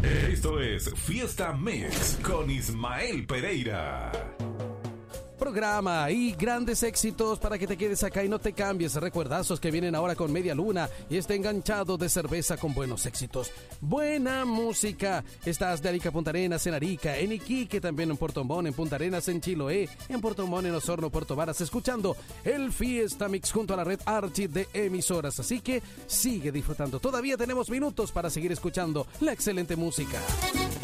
Esto es Fiesta Mix con Ismael Pereira. Programa y grandes éxitos para que te quedes acá y no te cambies. Recuerdazos que vienen ahora con Media Luna y este enganchado de cerveza con buenos éxitos. Buena música. Estás de Arica a Punta Arenas en Arica, en Iquique, también en Puerto Montt, en Punta Arenas, en Chiloé, en Puerto Montt, en Osorno, Puerto Varas, escuchando el Fiesta Mix junto a la red Archie de emisoras. Así que sigue disfrutando. Todavía tenemos minutos para seguir escuchando la excelente música.